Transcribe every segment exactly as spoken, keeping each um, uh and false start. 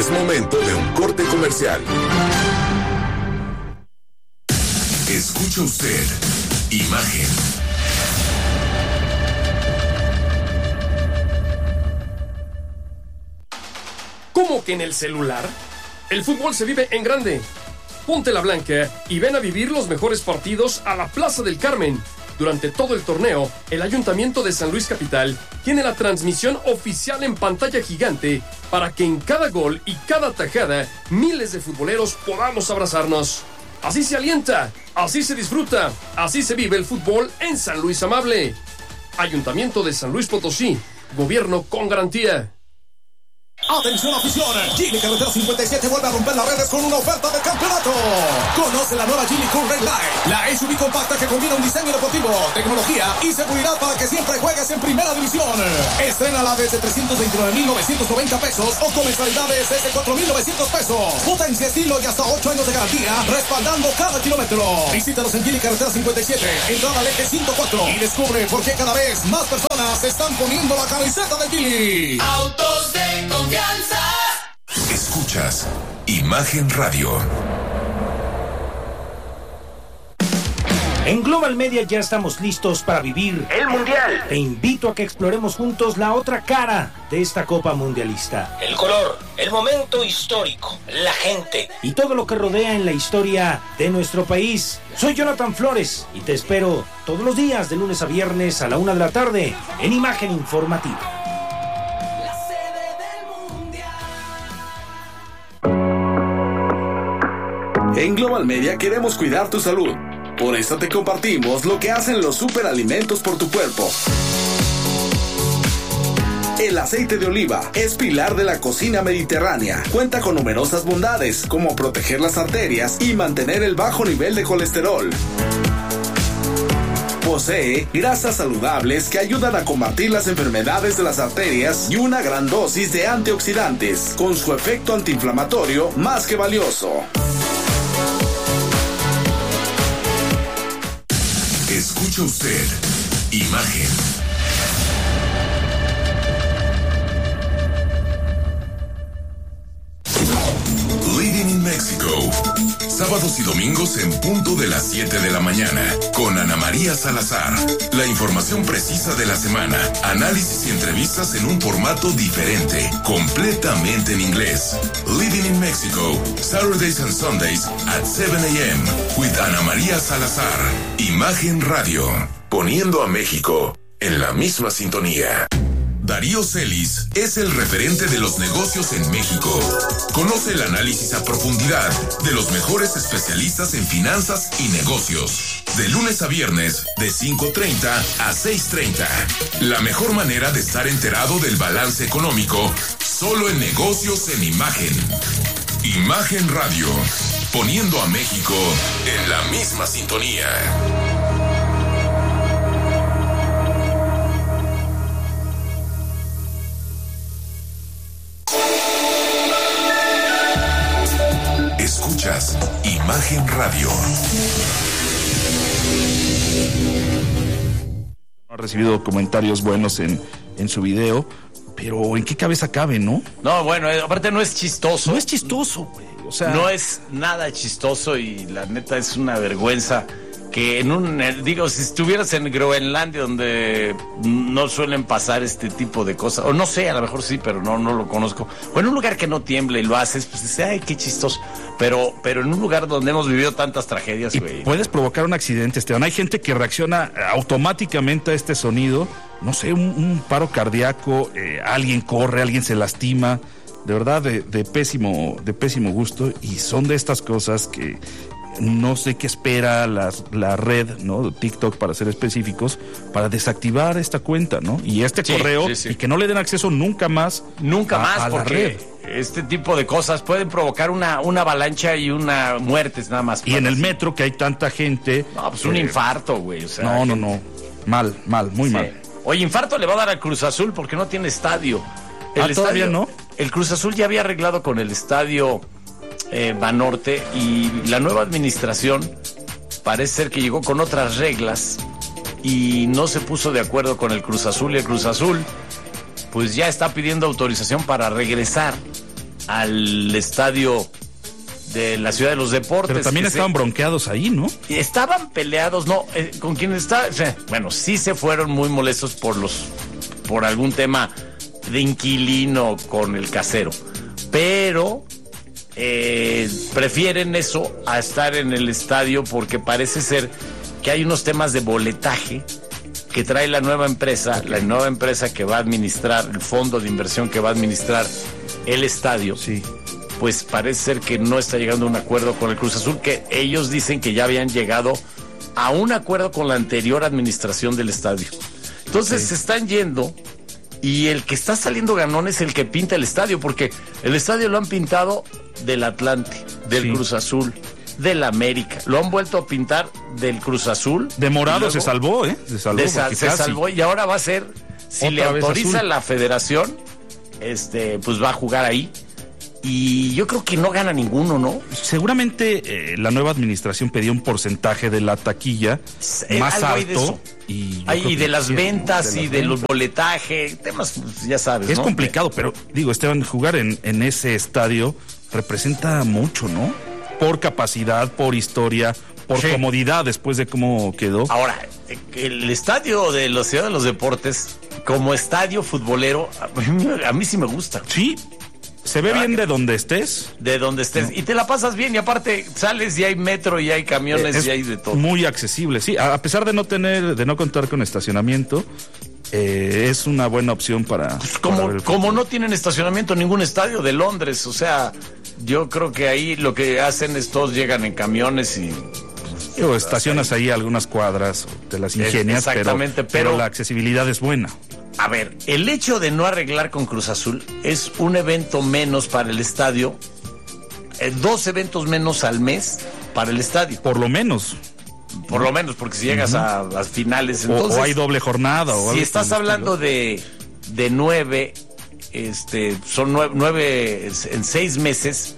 Es momento de un corte comercial. Escucha usted Imagen. ¿Cómo que en el celular? El fútbol se vive en grande. Ponte la blanca y ven a vivir los mejores partidos a la Plaza del Carmen. Durante todo el torneo, el Ayuntamiento de San Luis Capital tiene la transmisión oficial en pantalla gigante para que en cada gol y cada tajada miles de futboleros podamos abrazarnos. Así se alienta, así se disfruta, así se vive el fútbol en San Luis Amable. Ayuntamiento de San Luis Potosí, gobierno con garantía. Atención afición, Geely Carretera cincuenta y siete vuelve a romper las redes con una oferta de campeonato. Conoce la nueva Geely Cool Red Line, la S U V compacta que combina un diseño deportivo, tecnología y seguridad para que siempre juegues en primera división. Estrénala desde trescientos veintinueve mil novecientos noventa pesos o con mensualidades desde cuatro mil novecientos pesos. Potencia, estilo y hasta ocho años de garantía, respaldando cada kilómetro. Visítanos en Geely Carretera cincuenta y siete, entrada al eje ciento cuatro y descubre por qué cada vez más personas se están poniendo la camiseta de Geely. Autos de confianza. Escuchas Imagen Radio. En Global Media ya estamos listos para vivir el Mundial. Te invito a que exploremos juntos la otra cara de esta Copa Mundialista. El color, el momento histórico, la gente y todo lo que rodea en la historia de nuestro país. Soy Jonathan Flores y te espero todos los días de lunes a viernes a la una de la tarde en Imagen Informativa. En Global Media queremos cuidar tu salud. Por eso te compartimos lo que hacen los superalimentos por tu cuerpo. El aceite de oliva es pilar de la cocina mediterránea. Cuenta con numerosas bondades, como proteger las arterias y mantener el bajo nivel de colesterol. Posee grasas saludables que ayudan a combatir las enfermedades de las arterias y una gran dosis de antioxidantes, con su efecto antiinflamatorio más que valioso. Escucha usted Imagen. Living in Mexico. Sábados y domingos en punto de las siete de la mañana. Con Ana María Salazar. La información precisa de la semana. Análisis y entrevistas en un formato diferente. Completamente en inglés. Living in Mexico. Saturdays and Sundays at seven a.m. with Ana María Salazar. Imagen Radio. Poniendo a México en la misma sintonía. Darío Celis es el referente de los negocios en México. Conoce el análisis a profundidad de los mejores especialistas en finanzas y negocios. De lunes a viernes, de cinco treinta a seis treinta. La mejor manera de estar enterado del balance económico, solo en negocios en Imagen. Imagen Radio, poniendo a México en la misma sintonía. Escuchas Imagen Radio. Ha recibido comentarios buenos en, en su video, pero ¿en qué cabeza cabe, no? No, bueno, aparte no es chistoso. No es chistoso, güey. O sea, no es nada chistoso y la neta es una vergüenza que en un, digo, si estuvieras en Groenlandia donde no suelen pasar este tipo de cosas, o no sé, a lo mejor sí, pero no, no lo conozco, o en un lugar que no tiemble y lo haces, pues dices, ay, qué chistoso, pero, pero en un lugar donde hemos vivido tantas tragedias, güey. Puedes provocar un accidente, Esteban. Hay gente que reacciona automáticamente a este sonido, no sé, un, un paro cardíaco, eh, alguien corre, alguien se lastima, de verdad, de, de pésimo, de pésimo gusto, y son de estas cosas que no sé qué espera la, la red, ¿no? TikTok, para ser específicos, para desactivar esta cuenta, ¿no? Y este sí, correo, sí, sí. Y que no le den acceso nunca más. Nunca a, más, a porque la red. Este tipo de cosas pueden provocar una, una avalancha y una muerte, nada más. Y en el metro, que hay tanta gente. No, pues un eh, infarto, güey. O sea, no, no, no. Mal, mal, muy sí. mal. Oye, infarto le va a dar al Cruz Azul porque no tiene estadio. El ah, estadio, ¿todavía no? El Cruz Azul ya había arreglado con el estadio Eh, Banorte, y la nueva administración parece ser que llegó con otras reglas y no se puso de acuerdo con el Cruz Azul, y el Cruz Azul pues ya está pidiendo autorización para regresar al estadio de la Ciudad de los Deportes. Pero también estaban se... bronqueados ahí, ¿no? Estaban peleados, no, eh, con quien está, o sea, bueno, sí se fueron muy molestos por los, por algún tema de inquilino con el casero, pero eh, prefieren eso a estar en el estadio porque parece ser que hay unos temas de boletaje que trae la nueva empresa, okay. la nueva empresa que va a administrar, el fondo de inversión que va a administrar el estadio. Sí. Pues parece ser que no está llegando a un acuerdo con el Cruz Azul, que ellos dicen que ya habían llegado a un acuerdo con la anterior administración del estadio. Entonces sí. se están yendo y el que está saliendo ganón es el que pinta el estadio, porque el estadio lo han pintado del Atlante, del sí. Cruz Azul, del América. Lo han vuelto a pintar del Cruz Azul. De morado luego, se salvó, ¿eh? Se salvó. Sal, se salvó y ahora va a ser, si le autoriza azul. La federación, este, pues va a jugar ahí. Y yo creo que no gana ninguno, ¿no? Seguramente eh, la nueva administración pedía un porcentaje de la taquilla eh, más alto. Y, Ay, y de las sí, ventas de y de ventas. Los boletajes, temas, pues, ya sabes, es ¿no? complicado, pero digo, Esteban, jugar en, en ese estadio representa mucho, ¿no? Por capacidad, por historia, por sí. comodidad después de cómo quedó. Ahora, el estadio de la Ciudad de los Deportes, como estadio futbolero, a mí, a mí sí me gusta. Sí. Se ve bien de donde estés. De donde estés. No. Y te la pasas bien. Y aparte sales y hay metro y hay camiones es y hay de todo. Muy accesible, sí. A pesar de no tener, de no contar con estacionamiento, eh, es una buena opción para... Pues como, para como no tienen estacionamiento en ningún estadio de Londres. O sea, yo creo que ahí lo que hacen es todos llegan en camiones y... O estacionas ahí algunas cuadras, te las ingenias, exactamente, pero, pero la accesibilidad es buena. A ver, el hecho de no arreglar con Cruz Azul es un evento menos para el estadio, eh, dos eventos menos al mes para el estadio. Por lo menos. Por lo menos, porque si llegas uh-huh. a las finales... Entonces, o, o hay doble jornada. O si estás hablando de, de nueve, este, son nueve, nueve en seis meses,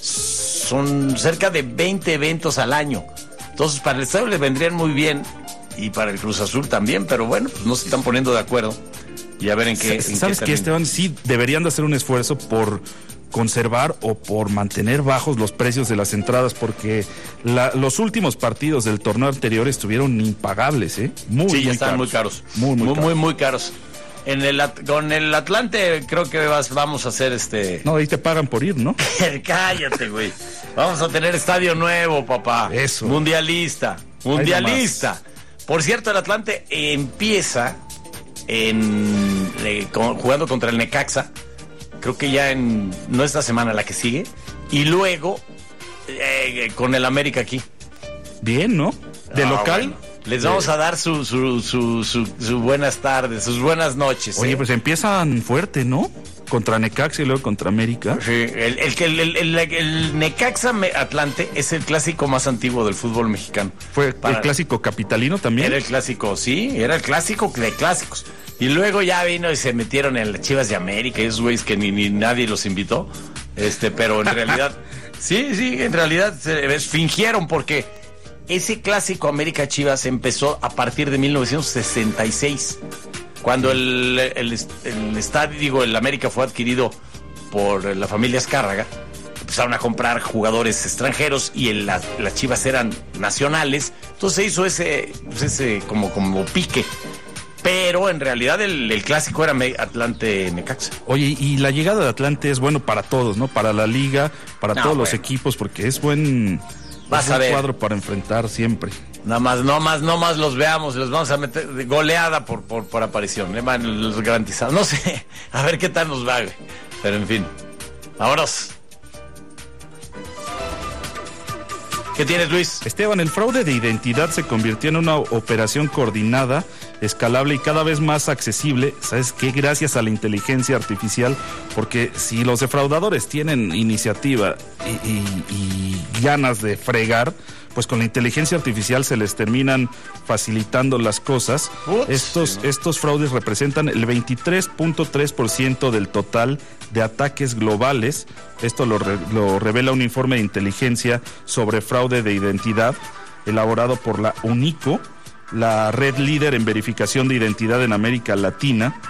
son cerca de veinte eventos al año. Entonces, para el estadio le vendrían muy bien y para el Cruz Azul también, pero bueno, pues no se están poniendo de acuerdo. Y a ver en qué... ¿Sabes qué, Esteban? Sí, deberían de hacer un esfuerzo por conservar o por mantener bajos los precios de las entradas, porque la, los últimos partidos del torneo anterior estuvieron impagables, ¿eh? Muy, sí, ya muy están caros. muy caros. Muy, muy, muy, caros. muy, muy caros. En el, con el Atlante creo que vas, vamos a hacer este... No, ahí te pagan por ir, ¿no? Cállate, güey. Vamos a tener estadio nuevo, papá. Eso. Mundialista. Mundialista. Por cierto, el Atlante empieza en eh, con, jugando contra el Necaxa. Creo que ya en... No esta semana, la que sigue. Y luego eh, con el América aquí. Bien, ¿no? De ah, local... Bueno. Les vamos a dar su, su, su, su, su buenas tardes, sus buenas noches. Oye, ¿eh? pues empiezan fuerte, ¿no? Contra Necaxa y luego contra América. Sí, el, el, el, el, el, el Necaxa Atlante es el clásico más antiguo del fútbol mexicano. ¿Fue Para, el clásico capitalino también? Era el clásico, sí, era el clásico de clásicos. Y luego ya vino y se metieron en las Chivas de América, esos güeyes que ni, ni nadie los invitó. Este, pero en realidad, sí, sí, en realidad se, fingieron porque... Ese clásico América Chivas empezó a partir de mil novecientos sesenta y seis, cuando el, el, el estadio, digo, el América fue adquirido por la familia Azcárraga. Empezaron a comprar jugadores extranjeros y el, la, las Chivas eran nacionales. Entonces se hizo ese, ese como, como pique. Pero en realidad el, el clásico era Atlante Necaxa. Oye, y la llegada de Atlante es bueno para todos, ¿no? Para la liga, para no, todos bueno. los equipos, porque es buen... Vas es a un ver. cuadro para enfrentar siempre. Nada más, no más, no más los veamos, los vamos a meter de goleada por, por, por aparición, ¿eh? Man, los garantizados. No sé, a ver qué tal nos va, güey. Pero en fin. Vámonos. ¿Qué tienes, Luis? Esteban, el fraude de identidad se convirtió en una operación coordinada, escalable y cada vez más accesible. ¿Sabes qué? Gracias a la inteligencia artificial, porque si los defraudadores tienen iniciativa y, y, y ganas de fregar, pues con la inteligencia artificial se les terminan facilitando las cosas. Ups, estos, sí, ¿no? estos fraudes representan el veintitrés punto tres por ciento del total de ataques globales. Esto lo, re, lo revela un informe de inteligencia sobre fraude de identidad elaborado por la UNICO, la red líder en verificación de identidad en América Latina.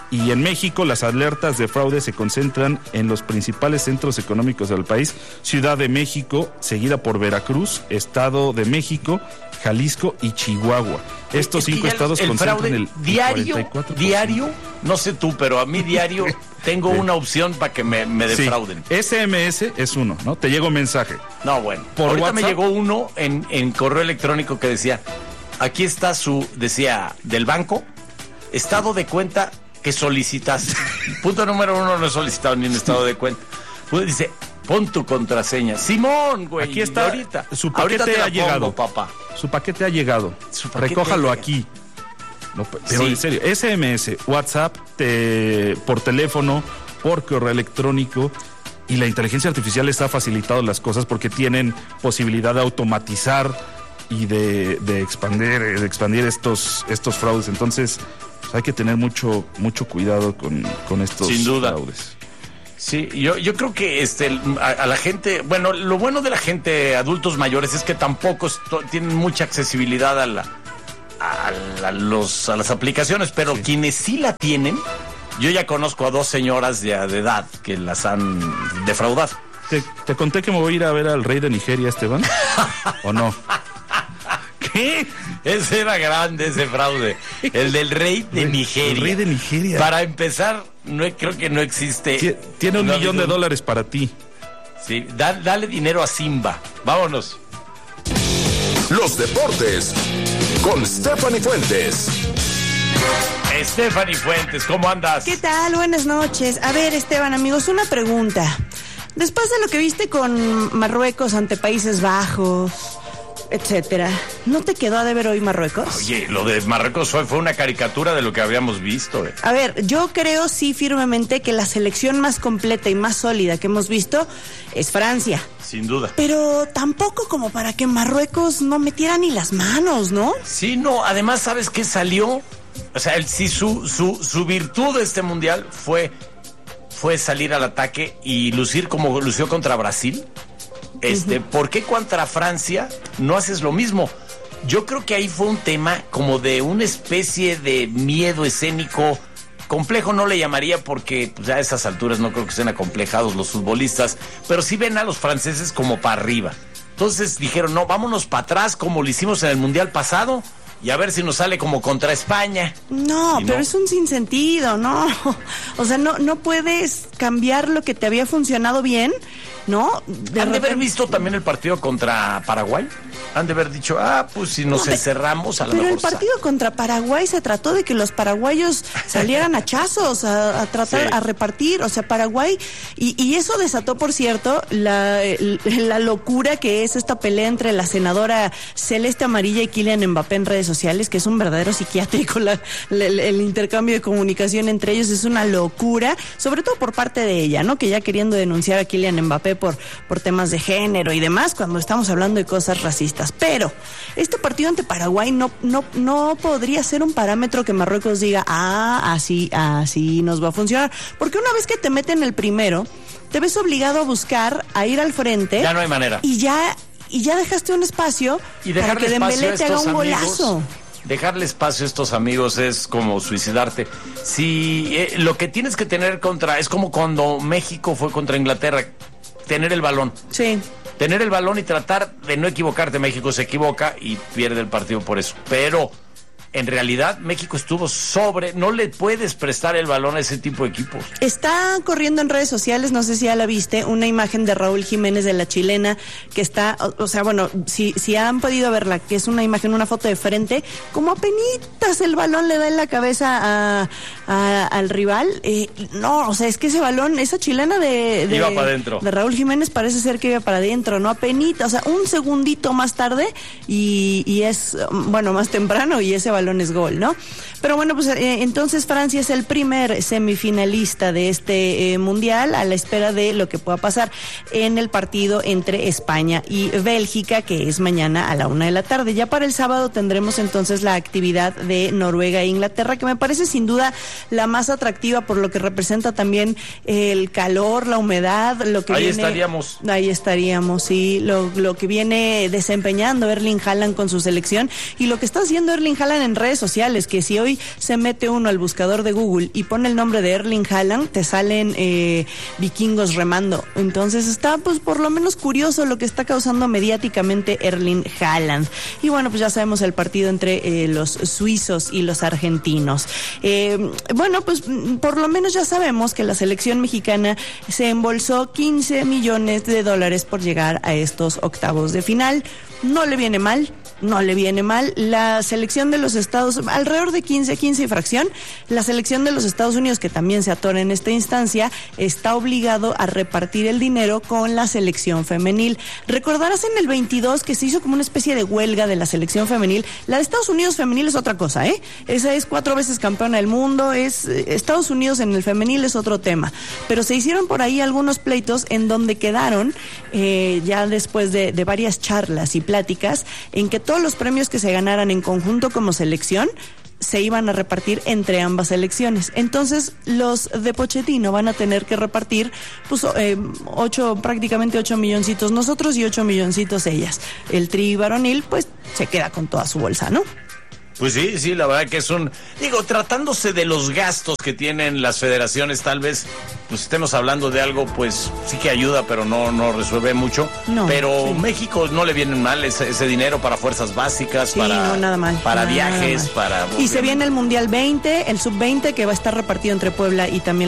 Y en México las alertas de fraude se concentran en los principales centros económicos del país: Ciudad de México, seguida por Veracruz, Estado de México, Jalisco y Chihuahua. Estos cinco estados el concentran fraude el diario, cuarenta y cuatro por ciento. diario, no sé tú, pero a mí diario tengo Sí. una opción para que me, me defrauden. Sí. S M S es uno, ¿no? Te llega un mensaje. No, bueno. Por Ahorita WhatsApp. me llegó uno en, en correo electrónico que decía, aquí está su, decía, del banco, estado de cuenta que solicitaste. Punto número uno, no he solicitado ni un estado de cuenta. Pues dice, pon tu contraseña. Simón, güey. Aquí está, ahorita. su ahorita paquete te la ha llegado. pongo, papá. Su paquete ha llegado. Su paquete Recójalo ha llegado. aquí. No, pero Sí. en serio, S M S, WhatsApp, te, por teléfono, por correo electrónico, y la inteligencia artificial está facilitando las cosas porque tienen posibilidad de automatizar y de, de expandir, de expandir estos, estos fraudes. Entonces, pues hay que tener mucho, mucho cuidado con, con estos Sin duda. fraudes. Sí, yo, yo creo que este a, a la gente, bueno, lo bueno de la gente, adultos mayores, es que tampoco esto- tienen mucha accesibilidad a la a, la- los a las aplicaciones, pero Sí. quienes sí la tienen, yo ya conozco a dos señoras de, de edad que las han defraudado. ¿Te, te conté que me voy a ir a ver al rey de Nigeria, Esteban? ¿O no? ¿Qué? Ese era grande, ese fraude. El del rey de El Nigeria. rey de Nigeria. Para empezar, no creo que no existe. Tie- Tiene un no ha millón de habido- dólares para ti. Sí, da- dale dinero a Simba. Vámonos. Los deportes con Stephanie Fuentes. Stephanie Fuentes, ¿cómo andas? ¿Qué tal? Buenas noches. A ver, Esteban, amigos, una pregunta. Después de lo que viste con Marruecos ante Países Bajos, etcétera, ¿no te quedó a deber hoy Marruecos? Oye, lo de Marruecos fue, fue una caricatura de lo que habíamos visto. eh. A ver, yo creo sí firmemente que la selección más completa y más sólida que hemos visto es Francia. Sin duda. Pero tampoco como para que Marruecos no metiera ni las manos, ¿no? Sí, no, además, ¿sabes qué salió? O sea, el, sí, su, su, su virtud de este mundial fue, fue salir al ataque y lucir como lució contra Brasil. Este, uh-huh. ¿Por qué contra Francia no haces lo mismo? Yo creo que ahí fue un tema como de una especie de miedo escénico. Complejo no le llamaría porque pues, a esas alturas no creo que estén acomplejados los futbolistas, pero sí ven a los franceses como para arriba. Entonces dijeron, no, vámonos para atrás como lo hicimos en el mundial pasado y a ver si nos sale como contra España. No, Y pero no. es un sinsentido, ¿no? O sea, no, no puedes cambiar lo que te había funcionado bien, ¿no? De ¿Han de haber repente- visto también el partido contra Paraguay? Han de haber dicho, ah, pues si nos No, pe- encerramos a lo Pero mejor... el partido contra Paraguay se trató de que los paraguayos salieran a chazos, a, a tratar, Sí. a repartir, o sea, Paraguay, y, y eso desató, por cierto, la, el- la locura que es esta pelea entre la senadora Celeste Amarilla y Kylian Mbappé en redes sociales, que es un verdadero psiquiátrico, la- la- el, el intercambio de comunicación entre ellos es una locura, sobre todo por parte de ella, ¿no? Que ya queriendo denunciar a Kylian Mbappé por, por temas de género y demás, cuando estamos hablando de cosas racistas. Pero este partido ante Paraguay no, no, no podría ser un parámetro que Marruecos diga, ah, así, así nos va a funcionar. Porque una vez que te meten el primero, te ves obligado a buscar, a ir al frente. Ya no hay manera. Y ya, y ya dejaste un espacio Y para dejarle que espacio Dembélé a te haga estos un amigos, golazo. Dejarle espacio a estos amigos es como suicidarte. Si eh, lo que tienes que tener contra es como cuando México fue contra Inglaterra, tener el balón. Sí. Tener el balón y tratar de no equivocarte. México se equivoca y pierde el partido por eso. Pero en realidad México estuvo sobre, no le puedes prestar el balón a ese tipo de equipos. Está corriendo en redes sociales, no sé si ya la viste, una imagen de Raúl Jiménez de la chilena que está, o, o sea, bueno, si, si han podido verla, que es una imagen, una foto de frente, como apenitas el balón le da en la cabeza a, a- al rival. Eh, no, o sea, es que ese balón, esa chilena de, de, Iba para adentro. de Raúl Jiménez parece ser que iba para adentro, ¿no? Apenitas, o sea, un segundito más tarde y, y es, bueno, más temprano y ese balón es gol, ¿no? Pero bueno, pues eh, entonces Francia es el primer semifinalista de este eh, mundial a la espera de lo que pueda pasar en el partido entre España y Bélgica, que es mañana a la una de la tarde. Ya para el sábado tendremos entonces la actividad de Noruega e Inglaterra, que me parece sin duda la más atractiva por lo que representa también el calor, la humedad, lo que Ahí viene... estaríamos. Ahí estaríamos, sí, lo, lo que viene desempeñando Erling Haaland con su selección y lo que está haciendo Erling Haaland en en redes sociales, que si hoy se mete uno al buscador de Google y pone el nombre de Erling Haaland, te salen eh, vikingos remando. Entonces está pues por lo menos curioso lo que está causando mediáticamente Erling Haaland. Y bueno, pues ya sabemos el partido entre eh, los suizos y los argentinos. Eh, bueno, pues por lo menos ya sabemos que la selección mexicana se embolsó quince millones de dólares por llegar a estos octavos de final. No le viene mal, no le viene mal. La selección de los Estados, alrededor de quince, quince y fracción, la selección de los Estados Unidos, que también se atora en esta instancia, está obligado a repartir el dinero con la selección femenil. Recordarás en el veintidós que se hizo como una especie de huelga de la selección femenil. La de Estados Unidos femenil es otra cosa, ¿eh? Esa es cuatro veces campeona del mundo, es Estados Unidos en el femenil es otro tema. Pero se hicieron por ahí algunos pleitos en donde quedaron, eh, ya después de, de varias charlas y pláticas, en que todos los premios que se ganaran en conjunto como selección se iban a repartir entre ambas selecciones. Entonces los de Pochettino van a tener que repartir pues eh, ocho, prácticamente ocho milloncitos nosotros y ocho milloncitos ellas. El tri varonil pues se queda con toda su bolsa, ¿no? Pues sí, sí, la verdad que es un... Digo, tratándose de los gastos que tienen las federaciones, tal vez pues estemos hablando de algo, pues sí que ayuda, pero no, no resuelve mucho. No, pero sí. México no le viene mal ese, ese dinero para fuerzas básicas, sí, para, no, nada mal, para nada viajes, mal. para... Y se viene el Mundial veinte, el sub veinte, que va a estar repartido entre Puebla y también